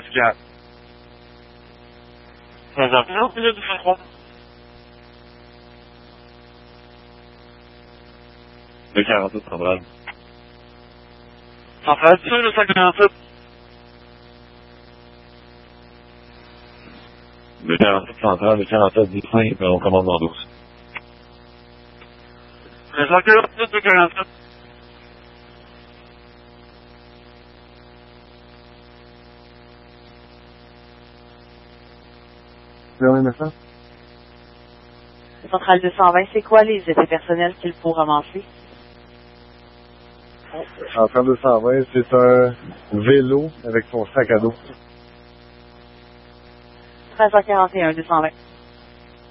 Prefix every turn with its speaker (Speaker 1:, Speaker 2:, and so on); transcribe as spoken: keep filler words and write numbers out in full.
Speaker 1: Oscar. Présentement, pilote du trois.
Speaker 2: deux quarante-sept central.
Speaker 1: Central, tu le cent quarante-sept.
Speaker 2: deux quarante-sept central, deux quarante-sept dix-cinq, on commande dans douze.
Speaker 1: cent quarante-sept, deux quarante-sept.
Speaker 3: Dernier message.
Speaker 4: Centrale deux cent vingt, c'est quoi les effets personnels qu'il faut ramasser?
Speaker 3: Centrale deux cent vingt, c'est un vélo avec son sac à dos.
Speaker 4: treize heures quarante et un, deux cent vingt.